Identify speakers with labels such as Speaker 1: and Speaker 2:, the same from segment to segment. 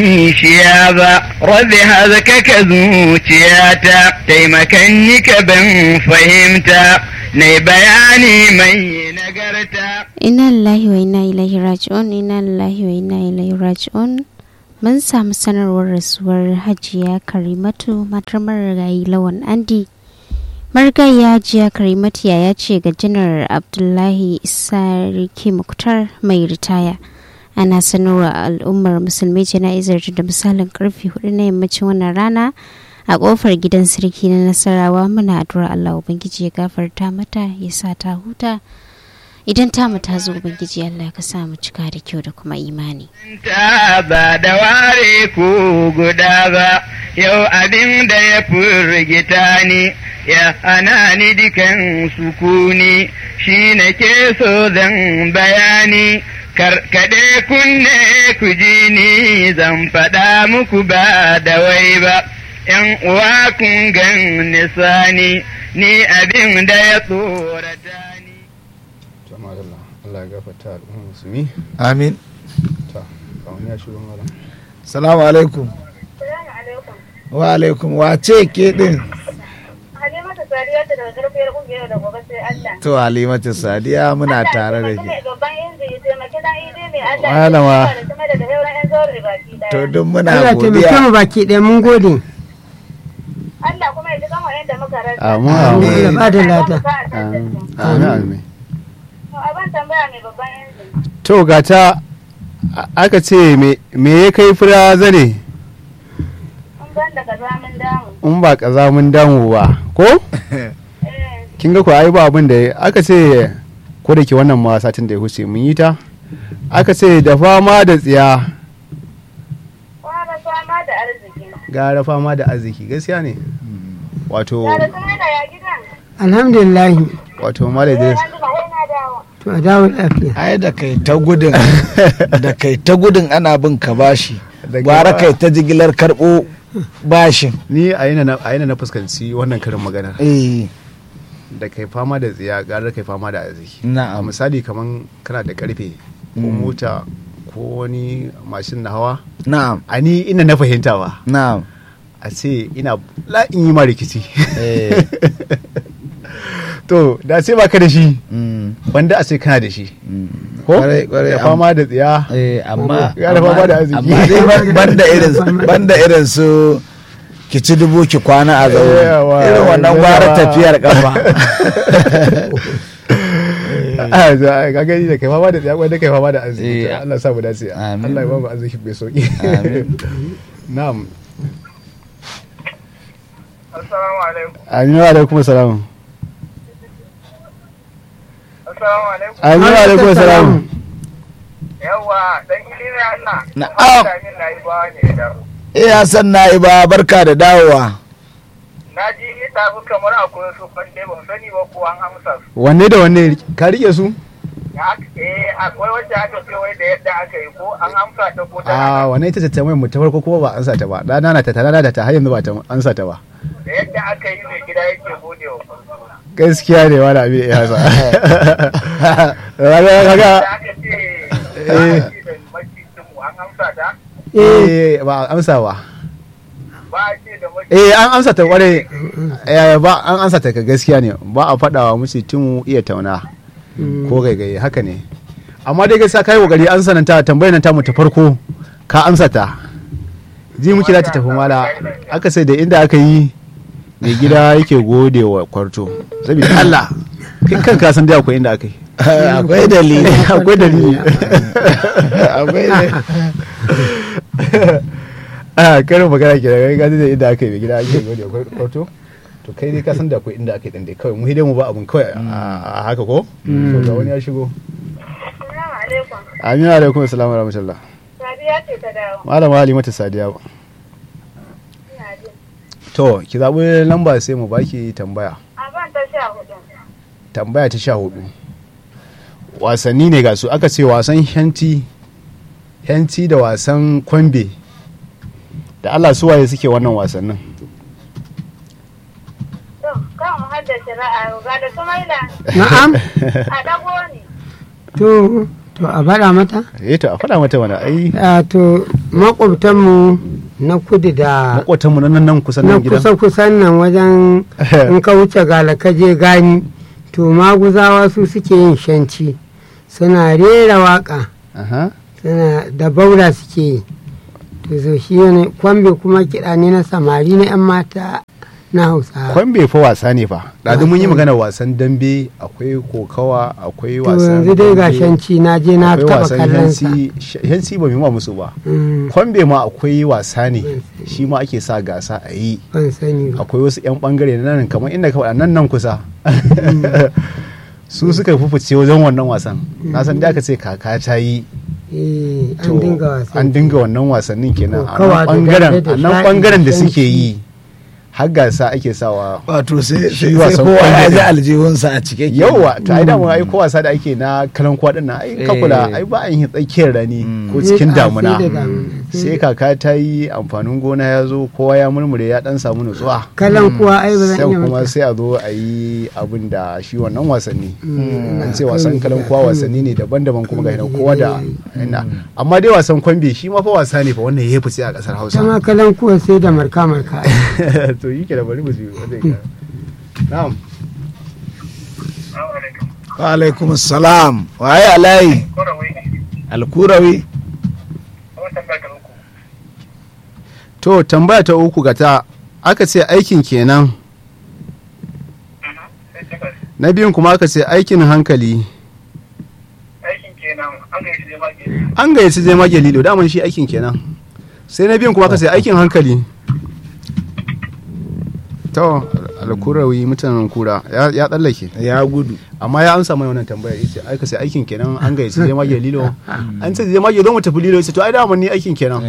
Speaker 1: Shiya ba, rabbi hazaka zuciyata, taimakan ka ban fahimta, na bayani mai nagarta.
Speaker 2: Inna lillahi wa inna ilaihi raji'un, inna lillahi wa inna ilaihi raji'un. Mun samu sanarwar rasuwar Hajiya Karimatu matar marigayi Lawan Andi. Marigayi Hajiya Karimatu ya ce ga Janar Abdullahi Sarki Muktar mai ritaya. Ana sanarwa al'ummar musulmi jana'izar da misalin karfe 4 na yammacin wannan rana a kofar gidan sarki na Nasarawa. Muna addu'ar Allah ubangiji ya gafarta mata ya sa ta huta. Idan ta mata zo ubangiji Allah ka sa mu cika da kyau da kuma imani.
Speaker 1: Ta ba da ware ko guda ba, yau abin da ya furgita ni ya hana ni dukan sukuni, shi nake so zan bayani. Karkaɗe kunne ku ji ni zan faɗa muku ba da wai ba, ‘yan uwa kun gan nisani, ni abin da ya tsorata ni.
Speaker 3: Allah ya gafarta al'ummar musulmi.
Speaker 4: Amin.
Speaker 3: Kawai ya shigo mara.
Speaker 4: Salamu alaikum. Wa alaikum. Wace ke din?
Speaker 5: Halimatu Sadiya ta daga karfiyar kungiyar da gobe sai Allah.
Speaker 4: To Halimatu Sadiya muna tare da ke.
Speaker 5: Malama.
Speaker 4: To duk muna
Speaker 6: Allah
Speaker 4: godiya.
Speaker 6: taimake mu baki ɗaya mun gode.
Speaker 5: Allah kuma ya ji kan wa'anda muka rasa.
Speaker 6: Amin. Ya ba da lada.
Speaker 3: Amin.
Speaker 5: Abin tambaya mai babban yanzu.
Speaker 3: To gata aka ce me ya kai fura zane?
Speaker 5: Mun ban da kazamin damu.
Speaker 3: In ba kazamin damu ba, ko? Kin ga ko ai ba abin da aka ce ko da ke wannan ma satin da ya huce mun yi ta. Aka ce da fama da tsiya.
Speaker 5: Wara fama da arziki.
Speaker 3: Gara fama da arziki gaskiya ne. Wato
Speaker 5: Ya da kuma yana ya gidan.
Speaker 6: Alhamdulillah.
Speaker 3: wato Malam Idris.
Speaker 5: An jima sai na dawo.
Speaker 6: To a dawo lafiya.
Speaker 4: Ai da kai ta gudun ana bin ka bashi.
Speaker 3: Da
Speaker 4: Gwara
Speaker 3: kai-
Speaker 4: kai ta jigilar karɓo bashin.
Speaker 3: Ni a yana na fuskanci wannan karin magana.
Speaker 4: Eh,
Speaker 3: Da kai fama da tsiya gara kai fama da arziki. A
Speaker 4: na'am.
Speaker 3: misali kaman kana da karfe ko mota ko wani mashin na hawa.
Speaker 4: Na'am.
Speaker 3: A ni ina na fahimta ba.
Speaker 4: Na'am.
Speaker 3: A ce ina la'in yi ma rikici.
Speaker 4: Eh.
Speaker 3: To da sai baka da shi
Speaker 4: Mm.
Speaker 3: wanda a sai kana da shi. Ko?
Speaker 4: Kwarai,
Speaker 3: Da fama da tsiya.
Speaker 4: Amma
Speaker 3: Ya da fama da arziki.
Speaker 4: amma dai banda irin su ki ci dubu ki kwana a zaune.
Speaker 3: Yawa,
Speaker 4: Irin wannan gwara
Speaker 3: yawa.
Speaker 4: tafiyar kafa.
Speaker 3: Ka gani da kai fama da tsiya wanda kai fama da arziki.
Speaker 4: Eh.
Speaker 3: Allah sa mu dace.
Speaker 4: Amin.
Speaker 3: Allah ya ba mu arziki mai sauki.
Speaker 4: Amin.
Speaker 3: Na'am.
Speaker 7: Assalamu alaikum.
Speaker 3: Aminu alaikum salam.
Speaker 7: Assalamu alaikum.
Speaker 3: Aminu alaikum salam.
Speaker 7: Yawwa, dan ilimi Allah.
Speaker 4: Na'am.
Speaker 7: Min na yi ba ne da.
Speaker 4: Hassan Na'iba barka da dawowa.
Speaker 7: Na ji ni tafi kamar akwai su kwande ban sani ba ko an amsa su.
Speaker 3: Wanne da wanne ka rike su?
Speaker 7: Akwai wacce aka ce wai da yadda aka yi ko an amsa ta ko ta
Speaker 3: Wanne ita ce tambayar mu ta farko kuma ba an sa ta ba. Da na ta har yanzu ba ta an sa ta ba.
Speaker 7: da yadda aka yi mai gida yake gode wa farko.
Speaker 3: Gaskiya ne wani abin ya sa. Kaga
Speaker 7: Da aka ce za a ce da macikin mu an amsa ta
Speaker 3: ba amsa ba.
Speaker 7: ba a ce da macikin
Speaker 3: An amsa ta kware ba an amsa ta ka gaskiya ne ba a faɗawa musu tun iya tauna ko gaigaye haka ne. Amma dai gaskiya kai kokari an sananta tambayar nan ta mu ta farko ka amsa ta. Ji muke za ta tafi mala aka sai da inda aka yi mai gida yake gode wa kwarto saboda Allah kin kan ka san dai akwai inda aka yi
Speaker 4: Akwai dalili.
Speaker 3: akwai dalili
Speaker 4: Akwai
Speaker 3: karin magana ke da gani da inda aka yi mai gida ake gode wa kwarto to kai dai ka san da akwai inda aka yi din dai kawai mu hidai mu ba abun kawai a haka ko to ga wani ya shigo.
Speaker 5: Assalamu alaikum.
Speaker 3: Aminu alaikum assalamu rahmatullah.
Speaker 5: Sadiya ce ta dawo.
Speaker 3: Malama Halimatu Sadiya.
Speaker 5: Ina ji.
Speaker 3: To ki zaɓi lamba sai mu baki tambaya.
Speaker 5: A ban ta 14.
Speaker 3: Tambaya ta 14. Wasanni ne ga su aka ce wasan hanci da wasan kwambe. Da Allah su waye suke wannan wasannin.
Speaker 5: To, kan mu haddace ra'ayi ga da Sumaila
Speaker 6: Na'am.
Speaker 5: a dago ne.
Speaker 6: To to a faɗa mata
Speaker 3: to a faɗa mata mana ai
Speaker 6: to makwabtanmu na kudu da
Speaker 3: makwatan mu nan kusan
Speaker 6: na
Speaker 3: nan gidan
Speaker 6: kusa-kusan nan wajen in ka wuce gala ka je gani to maguzawa su suke yin shanci suna rera waka
Speaker 3: aha
Speaker 6: suna da baura suke yi to so shi ne kwambe kuma kiɗa ne na samari na 'yan mata na hausa
Speaker 3: kwambe fa wasa ne fa ɗazu mun yi magana wasan dambe akwai kokawa akwai
Speaker 6: to
Speaker 3: wasan
Speaker 6: yanzu dai ga
Speaker 3: dambe,
Speaker 6: shanci na je na
Speaker 3: akwai
Speaker 6: taba
Speaker 3: wasan
Speaker 6: kallon sa
Speaker 3: hensi ba mu yi ma musu ba kwambe ma akwai wasa ne shi ma ake sa gasa a yi
Speaker 6: ban sani ba
Speaker 3: akwai wasu 'yan bangare na nan kamar inda ka faɗa nan kusa su suka fufuce wajen wannan wasan na san da aka ce kaka ta yi
Speaker 6: an dinga wasan
Speaker 3: an dinga wannan wasannin kenan a
Speaker 6: Kokawa da dambe da
Speaker 3: nan
Speaker 6: sha'i,
Speaker 3: bangaren da
Speaker 6: shanci.
Speaker 3: suke yi har gasa ake sawa
Speaker 4: wato sai
Speaker 3: Shi
Speaker 4: sai
Speaker 3: wasan
Speaker 4: kowa ya
Speaker 3: kwambe
Speaker 4: ji
Speaker 3: ne.
Speaker 4: aljihunsa a cike kenan.
Speaker 3: yauwa to ai dama ai ko wasa da ake na kalan kwaɗin nan ai kakula ai ba a yin tsakiyar rani ko cikin damuna sai kaka ta yi amfanin gona ya zo kowa ya murmure ya dan samu nutsuwa
Speaker 6: kalan kuwa ai ba zan
Speaker 3: sai
Speaker 6: iya
Speaker 3: kuma
Speaker 6: mata
Speaker 3: sai a zo a yi abin da shi wannan wasanni an ce wasan kalan kowa wasanni ne daban-daban kuma ga kowa da ina amma dai wasan kwambe shi ma fa wasa ne fa wannan ya fice a kasar Hausa
Speaker 6: sama kalan kuwa sai da marka
Speaker 3: to yi ke da bari mu ji wanda ya na'am
Speaker 4: wa alaikum salam waye alayi alkurawi
Speaker 3: to tambaya ta uku ga ta aka ce aikin kenan na biyun kuma aka ce aikin hankali
Speaker 7: aikin kenan
Speaker 3: an gayyaci je mage lilo daman shi aikin kenan sai na biyun kuma aka ce aikin hankali to alkurawi mutanen kura ya tsallake
Speaker 4: ya gudu
Speaker 3: amma ya amsa mai wannan tambayar yace aka ce aikin kenan an gayyaci je mage lilo an ce je mage zo mu tafi lilo yace to ai daman ni aikin kenan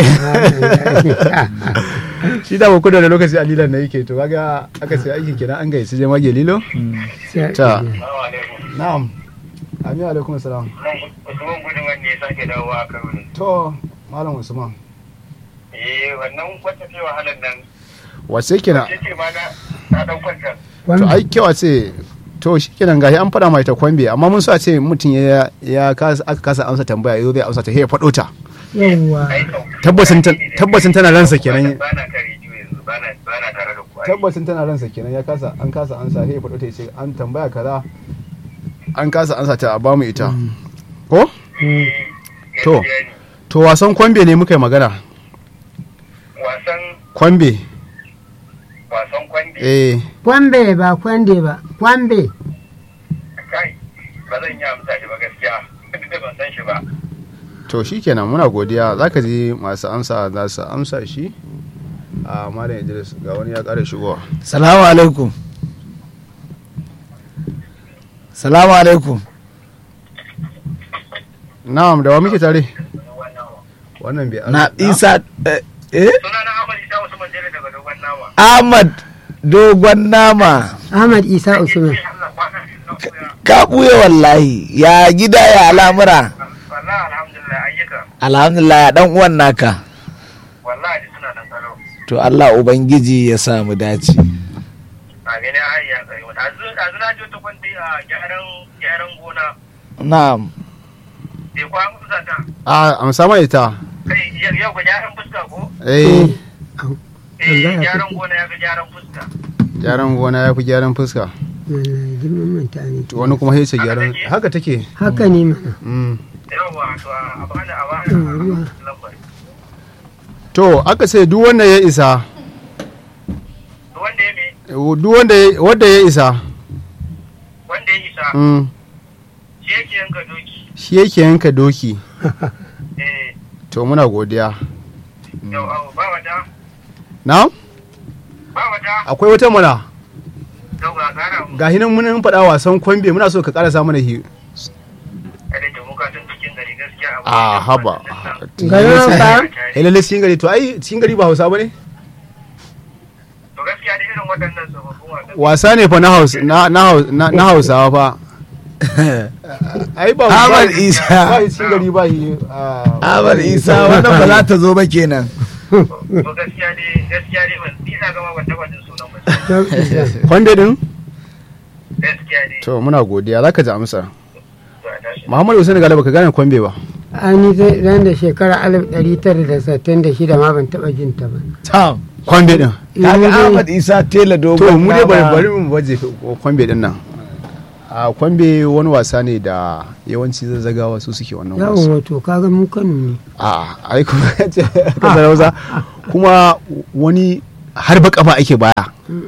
Speaker 3: shi da ba kuda da lokaci a lilan na yake to kaga aka ce aikin kenan an gayyaci je mage lilo ta na'am amin alaikum salam
Speaker 7: Usman gudun wanda ya sake dawowa a Kano ne.
Speaker 3: to malam usman
Speaker 7: Wannan wacce ce wahalar nan.
Speaker 3: wace kenan
Speaker 7: Ce ce ma na ɗan kwanta.
Speaker 3: to ai kewa ce to shi kenan gashi an fada mai ta kwambe amma mun so a ce mutum ya aka kasa amsa tambaya yau zai amsa ta ya faɗo ta
Speaker 6: yawwa
Speaker 3: tabbacin tana ransa kenan
Speaker 7: Ba na kan rediyo yanzu ba na tare da ku.
Speaker 3: tabbacin tana ransa kenan an kasa amsa ya faɗo ta ya ce an tambaya kaza an kasa amsa ta a bamu ita ko to wasan kwambe ne muka yi magana
Speaker 7: Wasan
Speaker 3: kwambe
Speaker 7: kwandi.
Speaker 6: kwambe ba kwande ba kwambe
Speaker 7: Kai ba zan yi amsa shi ba gaskiya. Duk da ban san shi ba.
Speaker 3: to shi kenan muna godiya za ka ji masu amsa za su amsa shi a malam idris ga wani ya ƙara shigowa
Speaker 4: salamu alaikum salamu alaikum
Speaker 3: na'am da wa muke tare wannan bai
Speaker 4: na isa
Speaker 7: Sunana Ahmad Isa Usman Jere daga Dogon Nama.
Speaker 4: ahmad dogon nama
Speaker 6: ahmad isa usman
Speaker 4: ka buye wallahi ya gida ya al'amura
Speaker 7: Wallahi alhamdulillah ayyuka.
Speaker 4: alhamdulillah ya dan uwan naka
Speaker 7: Wallahi suna nan tsaro.
Speaker 4: to Allah ubangiji ya sa mu dace
Speaker 7: Amin ya hayya tsaye. Azu na je ta kwandi a gyaran gona.
Speaker 4: na'am
Speaker 7: Bai kwa musa ta.
Speaker 3: a amsa mai ita
Speaker 7: Kai yau ga gyaran fuska ko? Gyaran gona ya ga gyaran fuska.
Speaker 3: gyaran gona ya fi gyaran fuska
Speaker 6: girman manta ne
Speaker 3: to wani kuma yace gyaran haka take
Speaker 6: haka ne mana
Speaker 7: Yawwa to a bani lambar.
Speaker 3: to aka ce duk wanda ya isa
Speaker 7: Wanda ya me?
Speaker 3: duk wanda ya isa
Speaker 7: Wanda ya isa. Shi yake yanka doki.
Speaker 3: shi yake yanka doki
Speaker 7: Eh,
Speaker 3: to muna godiya
Speaker 7: yau ba wata.
Speaker 3: na
Speaker 7: Ba wata.
Speaker 3: akwai wata mana
Speaker 7: Yau ga gara mu.
Speaker 3: ga hinan mun faɗa wasan kwambe muna so ka karasa mana hi
Speaker 7: Kada ta muka tun cikin gari gaskiya abu.
Speaker 3: a haba
Speaker 6: garin ba
Speaker 3: lalle cikin gari to ai cikin gari ba hausa bane
Speaker 7: To gaskiya da irin waɗannan sababbin wasan.
Speaker 3: wasa ne fa na hausawa fa ai ba
Speaker 4: Ahmad Isa.
Speaker 3: ba cikin gari ba yi
Speaker 4: Ahmad Isa wannan ba za ta zo ba kenan
Speaker 7: To gaskiya dai ban ina gama ban taba jin sunan ba.
Speaker 3: kwande din
Speaker 7: Gaskiya dai.
Speaker 3: to muna godiya zaka ji amsa
Speaker 7: To
Speaker 3: Muhammadu Hussein Gala baka gane kwambe ba.
Speaker 6: Ani ran da shekara 1966 ma ban taɓa jin ta ba.
Speaker 4: Tam.
Speaker 3: Kwambe din.
Speaker 4: Kaga Ahmad Isa Tela dogon.
Speaker 3: To mu dai
Speaker 4: nama.
Speaker 3: bari mu baje kwambe din nan. A kwambe wani wasa ne da yawanci zazzagawa su suke wannan wasa.
Speaker 6: Yawon wato kaga mun Kano ne.
Speaker 3: Ai kuma ce kasar Hausa kuma wani harba kafa ake baya.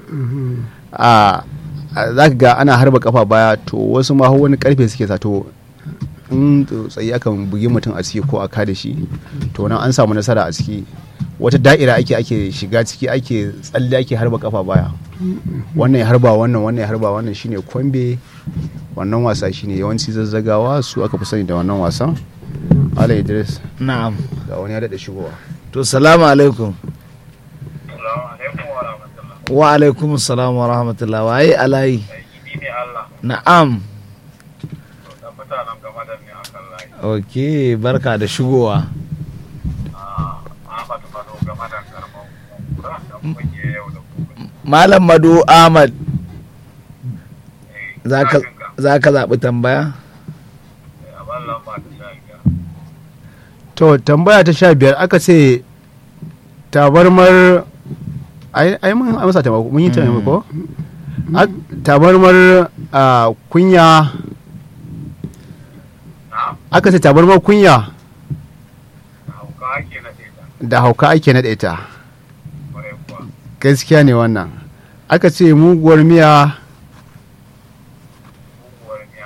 Speaker 3: Za ka ga ana harba kafa baya to wasu ma wani karfe suke sa to in tsayi akan bugi mutum a ciki ko a kada shi to nan an samu nasara a ciki wata da'ira ake shiga ciki ake tsalle ake harba kafa baya wannan ya harba wannan ya harba wannan shine kwambe. Wannan wasa shine yawanci zazzagawa su aka fi sani da wannan wasan. Ala Idris
Speaker 4: Na'am.
Speaker 3: ga wani ya daɗa shigowa.
Speaker 4: To salamu alaikum.
Speaker 7: Assalamu alaikum wa rahmatullah.
Speaker 4: Wa alaikum salam wa rahmatullah. Waye alayi?
Speaker 7: Ni ne Allah.
Speaker 4: Na'am.
Speaker 7: To dan mutanen game da ni akan layi.
Speaker 4: Okay, barka da shigowa.
Speaker 7: Ahmad Mado game da karban kura da kuke yau da gobe.
Speaker 4: Malam Madu Ahmad
Speaker 7: Eh,
Speaker 4: za ka zaɓi tambaya?
Speaker 7: a ban lamba ta sha biyar.
Speaker 3: To tambaya ta 15 aka ce tabarmar ai mun amsa ta mun yi ta ne ko tabarmar kunya aka ce tabarmar kunya
Speaker 7: Hauka ake na ta.
Speaker 3: da hauka ake naɗe ta.
Speaker 7: Kwarai kuwa.
Speaker 3: Gaskiya ne wannan. Aka ce muguwar miya
Speaker 7: Muguwar miya.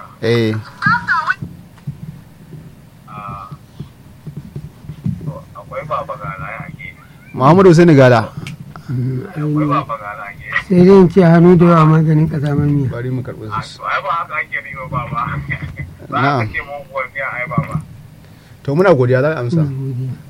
Speaker 7: To akwai baba gala a gefe.
Speaker 3: Muhammadu Hussein Gala.
Speaker 7: Akwai baba gala a gefe.
Speaker 6: Sai dai in ce hannu da yawa maganin ƙazamar miya.
Speaker 3: Bari mu karɓi
Speaker 7: To ai ba haka ake riba baba. Ba
Speaker 3: Na'am.
Speaker 7: haka ce muguwar miya ai baba.
Speaker 3: To muna godiya za a amsa.
Speaker 6: Godiya.